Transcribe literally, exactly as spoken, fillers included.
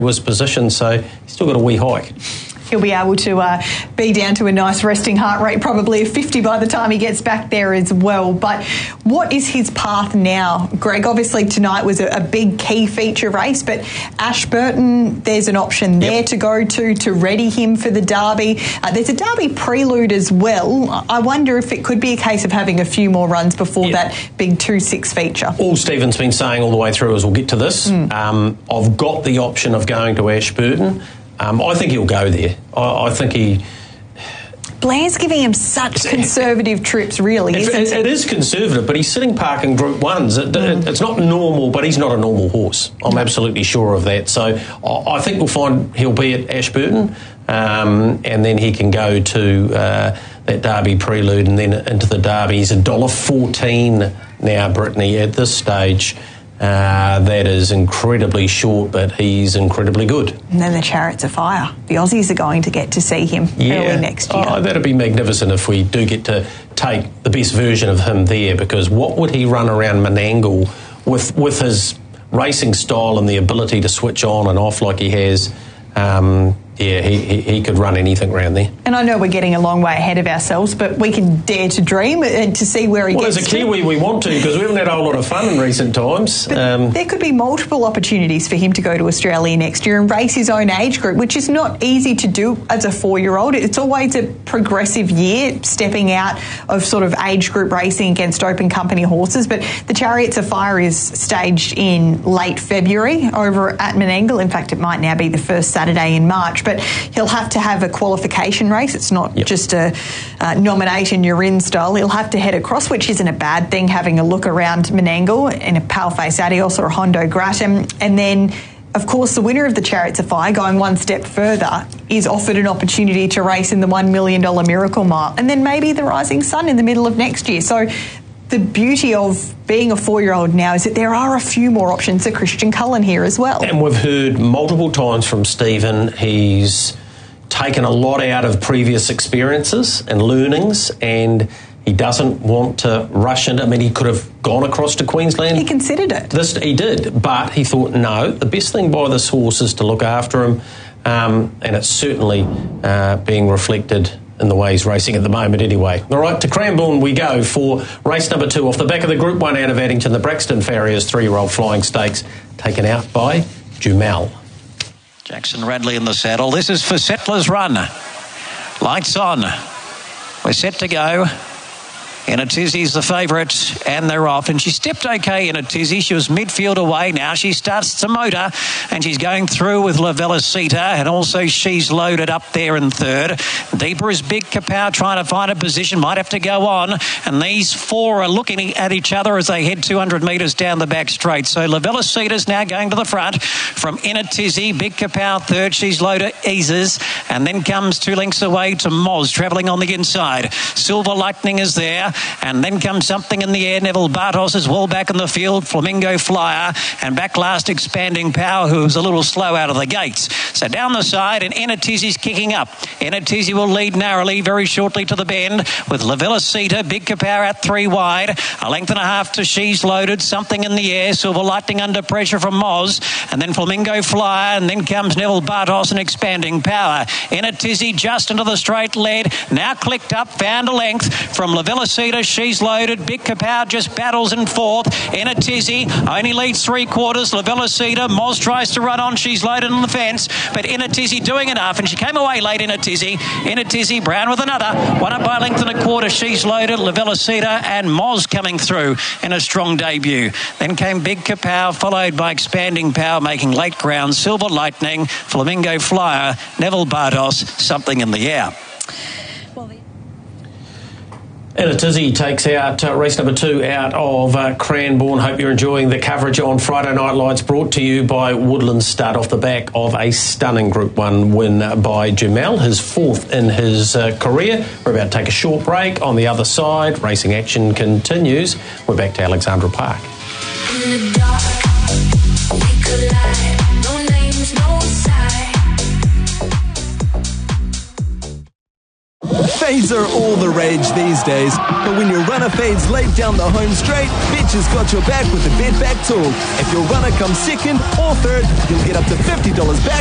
was positioned, so he's still got a wee hike. He'll be able to uh, be down to a nice resting heart rate, probably of fifty by the time he gets back there as well. But what is his path now, Greg? Obviously tonight was a, a big key feature race, but Ashburton, there's an option there yep. to go to to ready him for the Derby. Uh, there's a Derby prelude as well. I wonder if it could be a case of having a few more runs before yep. that big two six feature. All Stephen's been saying all the way through is we'll get to this. Mm. Um, I've got the option of going to Ashburton. Um, I think he'll go there. I, I think he... Blair's giving him such conservative trips, really, it, isn't it, it is conservative, but he's sitting park in Group Ones. It, mm. it, it's not normal, but he's not a normal horse. I'm no. absolutely sure of that. So I, I think we'll find he'll be at Ashburton, um, and then he can go to uh, that Derby prelude and then into the Derby. He's one dollar fourteen now, Brittany, at this stage. Uh, that is incredibly short, but he's incredibly good. And then the Chariots of Fire. The Aussies are going to get to see him yeah. early next year. Oh, that'd be magnificent if we do get to take the best version of him there, because what would he run around Menangle with, with his racing style and the ability to switch on and off like he has? Um, yeah, he, he, he could run anything around there. And I know we're getting a long way ahead of ourselves, but we can dare to dream and to see where he well, gets to. Well, as a Kiwi, we want to, because we haven't had a whole lot of fun in recent times. But um, there could be multiple opportunities for him to go to Australia next year and race his own age group, which is not easy to do as a four-year-old. It's always a progressive year, stepping out of sort of age group racing against open company horses. But the Chariots of Fire is staged in late February over at Menangle. In fact, it might now be the first Saturday in March. But he'll have to have a qualification race. It's not yep. just a uh, nominate and you're in style. He'll have to head across, which isn't a bad thing, having a look around Menangle in a Paleface Adios or a Hondo Grattan. And then, of course, the winner of the Chariots of Fire, going one step further, is offered an opportunity to race in the one million dollars Miracle Mile. And then maybe the Rising Sun in the middle of next year. So the beauty of being a four-year-old now is that there are a few more options for Christian Cullen here as well. And we've heard multiple times from Stephen, he's taken a lot out of previous experiences and learnings, and he doesn't want to rush into. I mean, he could have gone across to Queensland. He considered it. This he did, but he thought, no, the best thing by this horse is to look after him, um, and it's certainly uh, being reflected in the way he's racing at the moment anyway. All right, to Cranbourne we go for race number two. Off the back of the Group one out of Addington, the Braxton Farriers three-year-old Flying Stakes, taken out by Jumel. Jackson Radley in the saddle. This is for Settler's Run. Lights on. We're set to go. In a Tizzy's the favourite, and they're off. And she stepped okay in a Tizzy. She was midfield away now. She starts to motor, and she's going through with La Velocita, and also She's Loaded up there in third. Deeper is Big Kapow trying to find a position. Might have to go on. And these four are looking at each other as they head two hundred metres down the back straight. So La Velocita's now going to the front. From In a Tizzy, Big Kapow third. She's Loaded eases. And then comes two lengths away to Moz, travelling on the inside. Silver Lightning is there. And then comes Something in the Air. Neville Bartos is well back in the field. Flamingo Flyer. And back last, Expanding Power, who was a little slow out of the gates. So down the side, and Enatizzi's kicking up. Enatizzi will lead narrowly very shortly to the bend with La Velocita. Big Kapow at three wide. A length and a half to She's Loaded. Something in the Air. Silver Lightning under pressure from Moz. And then Flamingo Flyer. And then comes Neville Bartos and Expanding Power. Enatizzi just into the straight lead. Now clicked up. Found a length from La Velocita. She's Loaded. Big Kapow just battles in fourth. Enatizzi only leads three quarters. La Velocita. Moz tries to run on. She's Loaded on the fence. But Enatizzi doing enough. And she came away late, Enatizzi. Enatizzi, Brown with another. One up by a length and a quarter. She's Loaded. La Velocita and Moz coming through in a strong debut. Then came Big Kapow, followed by Expanding Power, making late ground. Silver Lightning, Flamingo Flyer, Neville Bartos, Something in the Air. Enatizzi takes out uh, race number two out of uh, Cranbourne. Hope you're enjoying the coverage on Friday Night Lights, brought to you by Woodland Stud, off the back of a stunning Group one win by Jumel, his fourth in his uh, career. We're about to take a short break. On the other side, racing action continues. We're back to Alexandra Park. In the dark, we collide. No names, no sign. Fades are all the rage these days, but when your runner fades late down the home straight, Betches got your back with the Bet Back tool. If your runner comes second or third, you'll get up to fifty dollars back